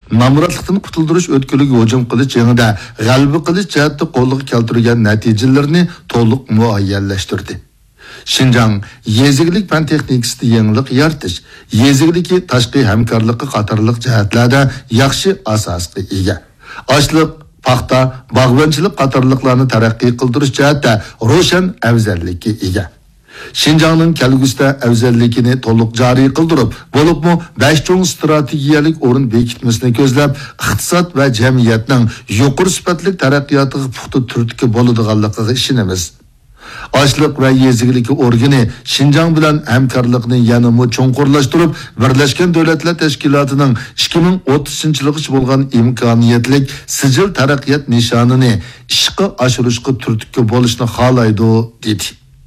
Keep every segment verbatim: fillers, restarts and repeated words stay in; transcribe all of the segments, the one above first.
namratlıqdan qutuldirish o'tkiliga hujum qilish jangida g'alaba qilish jihatda qo'lga keltirgan natijalarini to'liq muayyanlashtirdi. Şinjan yezigilik fan texnikasida yangilik yaratish, yezigiliki tashqi hamkorlikqa qatorliq jihatlarda yaxshi asosga ega. Ochliq, paxta, bog'bonchilik qatorliqlarni taraqqiy qildirish jihatda ro'shan afzallikka ega. Şinjanның kelgusida afzalligini to'liq joriy qildirib, bo'libmi besh cho'ng strategiyalik o'rin bekitmasini ko'zlab, iqtisod va jamiyatning yuqori sifatli taraqqiyotiga puxta turtki bo'ladiganligiga ishonamiz. Açlık ve yezigilik organi Şinjan bilan hamkorlikni yanada cho'nqurlashtirib, Birleşken Devletler Teşkilatı'nın ikki ming o'ttizinchi yilgacha bo'lgan imkoniyatlik sijil taraqqiyot nishonini ishga oshirishga turtki bo'lishni xohlaydi dedi.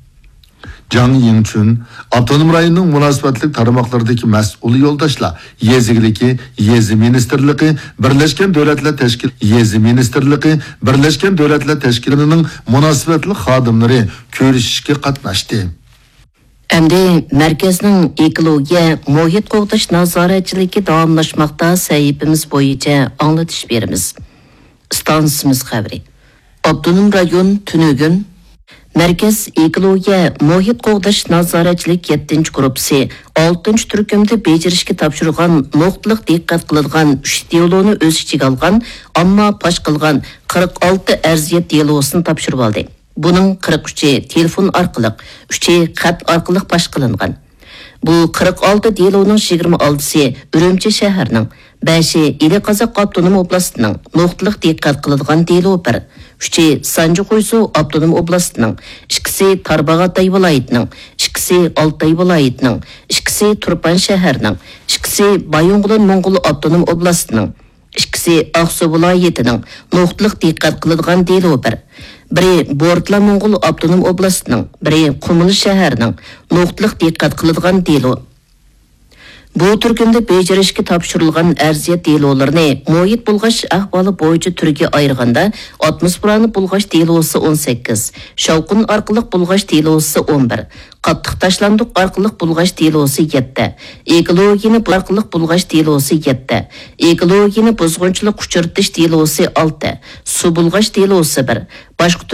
Jang Yingchun, Avtonom rayonning munosabatli tarmoqlaridagi mas'ul yo'ldoshlar, yezigiligi, yezi ministerligi, Birleşken Devletler Teşkilatı, yezi ministerligi, Birleşken Devletler Teşkilatı'nın munosabatli xodimlari ko'rishishga qatnashdi. Endi merkezning ekologiya, muhit qo'g'dash nazoratchiligi davomlashmoqda sahifamiz bo'yicha anglatish beramiz. Stansimiz xabari. Avtonom rayon Tunugun Merkez Ekologiya Muhit qo'g'dash nazoratchilik yettinchi gruppasi oltinchi turkumda bejarishga topshirilgan nuqtaliq diqqat qilingan uch dialogni o'z ichiga olgan, ammo fosh qilgan qirq olti arziyat dialogini topshirib oldi. Buning qirq uchi telefon orqali, uchi xat orqali fosh qilingan. Bu qirq olti dialogning yigirma oltisi Urumchi shahrining, beshi Ili Qozoq avtonom oblastining nuqtaliq diqqat qilingan dialog bir. Üçü Sanju Qoysu Avtonom Oblastining, ikkisi Tarbag'atay viloyatining, ikkisi Altay viloyatining, ikkisi Turpan shahrining, ikkisi Bayonqulon Mo'ng'ul Avtonom Oblastining, ikkisi Aqsu viloyatining nuqtaliq diqqat qilingan delo bir. Biri Bo'rtla Mo'ng'ul Avtonom Oblastining, biri Qumuli shahrining nuqtaliq diqqat qilingan delo. Bu turkumda bejarishga topshirilgan arziyat delolarni muhit bulg'ash ahvoli bo'yicha turga ayirganda atmosferani bulg'ash delosi o'n sakkiz, shovqin orqali bulg'ash delosi o'n bir, qattiq tashlandiq orqali bulg'ash delosi yetti, ekologiyani orqali bulg'ash delosi yetti, ekologiyani buzg'unchilik uchirtish delosi olti, suv bulg'ash delosi bir, boshqa